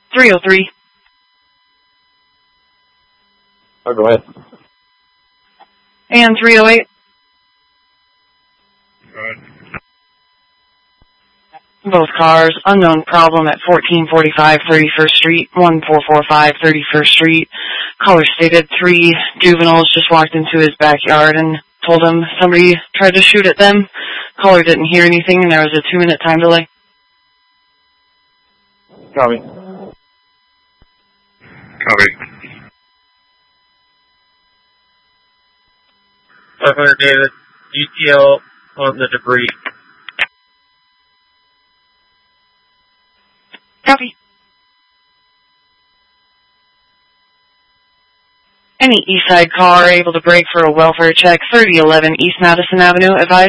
303. Oh, go ahead. And 308. Both cars, unknown problem at 1445 31st Street, 1445 31st Street. Caller stated 3 juveniles just walked into his backyard and told him somebody tried to shoot at them. Caller didn't hear anything and there was a 2-minute time delay. Copy. Copy. 500 David, ETL on the debris. Copy. Any east side car able to brake for a welfare check, 3011 East Madison Avenue, advise.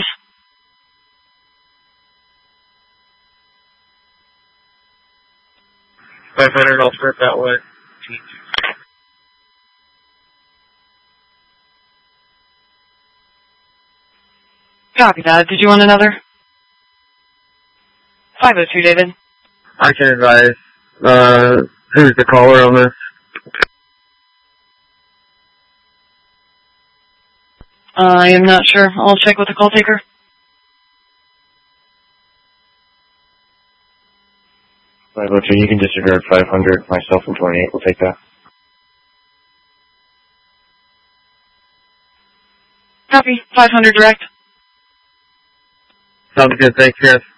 $500, I'll spread that way. Copy that. Did you want another? 502, David. I can advise. Who's the caller on this? I am not sure. I'll check with the call taker. You can disregard 500. Myself and 28 will take that. Copy. 500 direct. Sounds good. Thanks, guys.